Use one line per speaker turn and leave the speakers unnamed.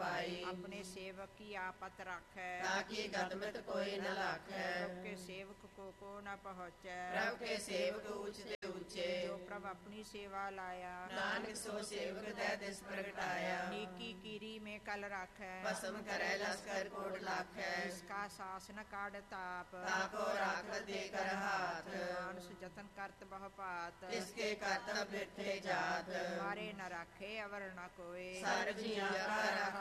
पाई।
अपने सेवक की आपत राखै,
ताकि गतमित कोई न लाखै।
प्रभु के सेवक को न पहुँचै,
प्रभु के सेवक ऊंचे ऊंचे।
जो प्रभु अपनी सेवा लाया,
नानक सो सेवक तै तिस प्रगटाया।
नीकी कीरी में कल राखै,
भस्म करे लश्कर कोट लाखै।
इसका शासन काढ़ ताप,
ताको राखत देकर हाथ।
मानस जतन करत बहु पात,
इसके कर्तव्य बिरथे जात।
मारे न राखे अवर न कोय,
सर्व जियां का